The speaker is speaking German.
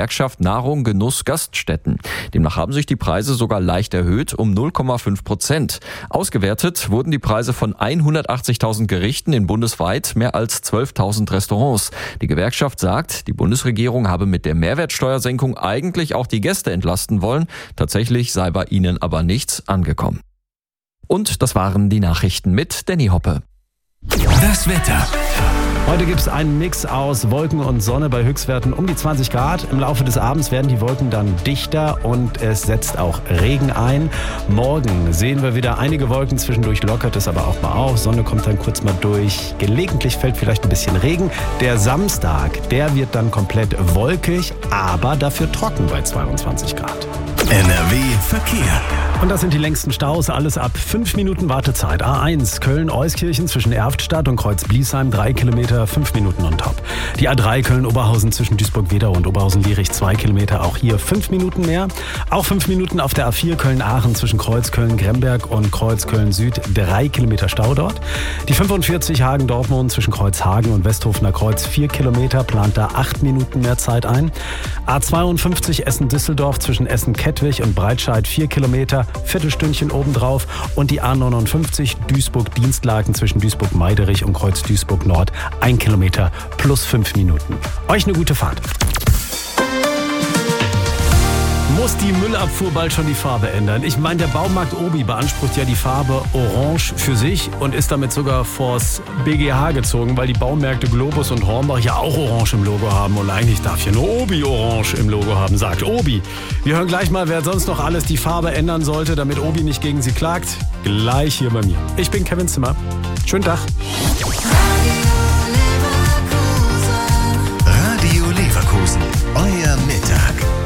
Gewerkschaft Nahrung, Genuss, Gaststätten. Demnach haben sich die Preise sogar leicht erhöht um 0,5%. Ausgewertet wurden die Preise von 180.000 Gerichten in bundesweit mehr als 12.000 Restaurants. Die Gewerkschaft sagt, die Bundesregierung habe mit der Mehrwertsteuersenkung eigentlich auch die Gäste entlasten wollen. Tatsächlich sei bei ihnen aber nichts angekommen. Und das waren die Nachrichten mit Danny Hoppe. Das Wetter. Heute gibt es einen Mix aus Wolken und Sonne bei Höchstwerten um die 20 Grad. Im Laufe des Abends werden die Wolken dann dichter und es setzt auch Regen ein. Morgen sehen wir wieder einige Wolken, zwischendurch lockert es aber auch mal auf. Sonne kommt dann kurz mal durch. Gelegentlich fällt vielleicht ein bisschen Regen. Der Samstag, der wird dann komplett wolkig, aber dafür trocken bei 22 Grad. NRW Verkehr. Und das sind die längsten Staus, alles ab 5 Minuten Wartezeit. A1 Köln-Euskirchen zwischen Erftstadt und Kreuz-Bliesheim 3 Kilometer, 5 Minuten on top. Die A3 Köln-Oberhausen zwischen Duisburg-Wedau und Oberhausen-Lierich 2 Kilometer, auch hier 5 Minuten mehr. Auch 5 Minuten auf der A4 Köln-Aachen zwischen Kreuz-Köln-Gremberg und Kreuz-Köln-Süd, 3 Kilometer Stau dort. Die 45 Hagen-Dortmund zwischen Kreuzhagen und Westhofener Kreuz 4 Kilometer, plant da 8 Minuten mehr Zeit ein. A52 Essen-Düsseldorf zwischen Essen-Kettwig und Breitscheid 4 Kilometer, Viertelstündchen obendrauf. Und die A59 Duisburg-Dienstlaken zwischen Duisburg-Meiderich und Kreuz Duisburg-Nord 1 Kilometer plus 5 Minuten. Euch eine gute Fahrt. Muss die Müllabfuhr bald schon die Farbe ändern? Ich meine, der Baumarkt Obi beansprucht ja die Farbe Orange für sich und ist damit sogar vors BGH gezogen, weil die Baumärkte Globus und Hornbach ja auch Orange im Logo haben. Und eigentlich darf ja nur Obi Orange im Logo haben, sagt Obi. Wir hören gleich mal, wer sonst noch alles die Farbe ändern sollte, damit Obi nicht gegen sie klagt. Gleich hier bei mir. Ich bin Kevin Zimmer. Schönen Tag.